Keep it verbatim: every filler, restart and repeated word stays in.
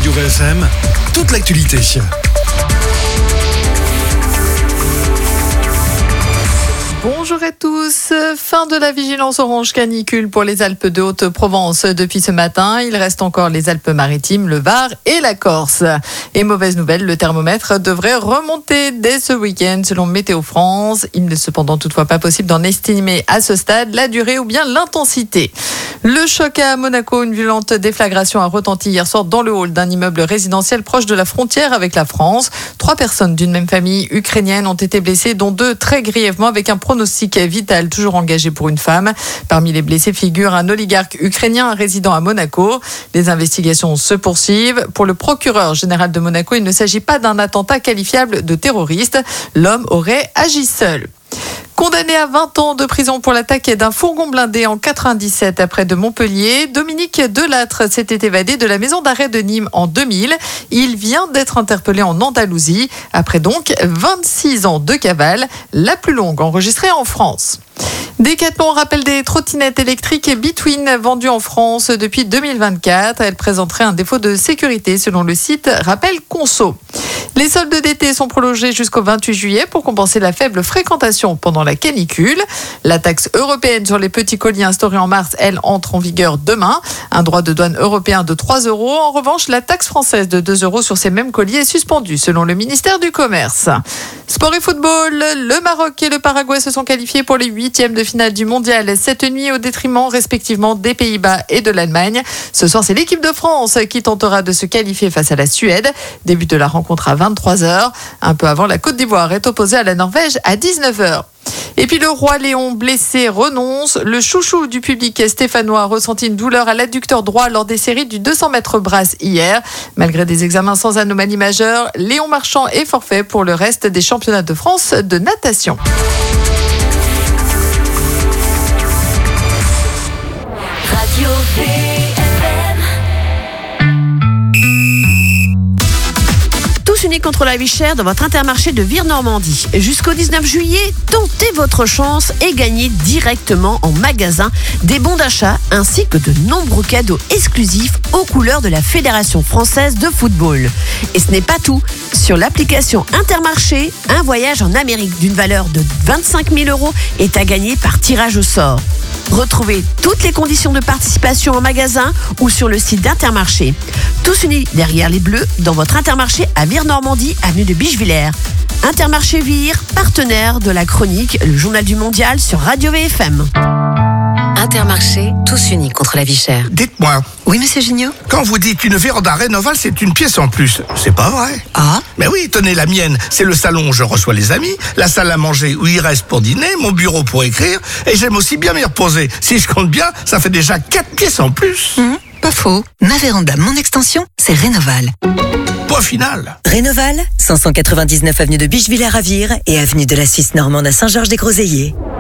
Radio V F M, toute l'actualité. Bonjour à tous, fin de la vigilance orange canicule pour les Alpes de Haute-Provence depuis ce matin. Il reste encore les Alpes-Maritimes, le Var et la Corse. Et mauvaise nouvelle, le thermomètre devrait remonter dès ce week-end selon Météo France. Il n'est cependant toutefois pas possible d'en estimer à ce stade la durée ou bien l'intensité. Le choc à Monaco, une violente déflagration a retenti hier soir dans le hall d'un immeuble résidentiel proche de la frontière avec la France. Trois personnes d'une même famille ukrainienne ont été blessées, dont deux très grièvement avec un pronostic vital toujours engagé pour une femme. Parmi les blessés figure un oligarque ukrainien résidant à Monaco. Les investigations se poursuivent. Pour le procureur général de Monaco, il ne s'agit pas d'un attentat qualifiable de terroriste. L'homme aurait agi seul. Condamné à vingt ans de prison pour l'attaque d'un fourgon blindé en quatre-vingt-dix-sept près de Montpellier, Dominique Delattre s'était évadé de la maison d'arrêt de Nîmes en deux mille. Il vient d'être interpellé en Andalousie après donc vingt-six ans de cavale, la plus longue enregistrée en France. Decathlon rappelle des trottinettes électriques et Between vendues en France depuis deux mille vingt-quatre. Elles présenteraient un défaut de sécurité selon le site Rappel Conso. Les soldes d'été sont prolongés jusqu'au vingt-huit juillet pour compenser la faible fréquentation pendant la canicule. La taxe européenne sur les petits colis instaurée en mars, elle, entre en vigueur demain. Un droit de douane européen de trois euros. En revanche, la taxe française de deux euros sur ces mêmes colis est suspendue selon le ministère du Commerce. Sport et football, le Maroc et le Paraguay se sont qualifiés pour les huitièmes de finale du mondial cette nuit au détriment respectivement des Pays-Bas et de l'Allemagne. Ce soir, c'est l'équipe de France qui tentera de se qualifier face à la Suède. Début de la rencontre à vingt-trois heures. Un peu avant, la Côte d'Ivoire est opposée à la Norvège à dix-neuf heures. Et puis le roi Léon, blessé, renonce. Le chouchou du public stéphanois a ressenti une douleur à l'adducteur droit lors des séries du deux cents mètres brasse hier. Malgré des examens sans anomalie majeure, Léon Marchand est forfait pour le reste des championnats de France de natation. Radio V F M. Tous unis contre la vie chère dans votre Intermarché de Vire-Normandie. Jusqu'au dix-neuf juillet, tentez votre chance et gagnez directement en magasin des bons d'achat ainsi que de nombreux cadeaux exclusifs aux couleurs de la Fédération française de football. Et ce n'est pas tout. Sur l'application Intermarché, un voyage en Amérique d'une valeur de vingt-cinq mille euros est à gagner par tirage au sort. Retrouvez toutes les conditions de participation en magasin ou sur le site d'Intermarché. Tous unis derrière les Bleus dans votre Intermarché à Vire-Normandie, avenue de Bichevillers. Intermarché Vire, partenaire de la chronique Le Journal du Mondial sur Radio V F M. Intermarché, tous unis contre la vie chère. Dites-moi, Oui, monsieur Gignot? quand vous dites une véranda Rénoval, c'est une pièce en plus, c'est pas vrai? Ah? Mais oui, tenez la mienne, c'est le salon où je reçois les amis, la salle à manger où ils restent pour dîner, mon bureau pour écrire, et j'aime aussi bien m'y reposer. Si je compte bien, ça fait déjà quatre pièces en plus. Mmh, pas faux. Ma véranda, mon extension, c'est Rénoval. Point final. Rénoval, cinq cent quatre-vingt-dix-neuf avenue de Bichevillers à Vire et avenue de la Suisse normande à Saint-Georges-des-Groseilliers.